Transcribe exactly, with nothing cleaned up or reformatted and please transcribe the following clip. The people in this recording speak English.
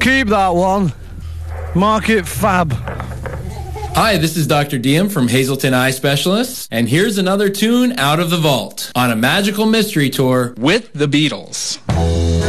Keep that one. Mark it fab. Hi, this is Doctor Diem from Hazelton Eye Specialists, and here's another tune out of the vault on a magical mystery tour with the Beatles.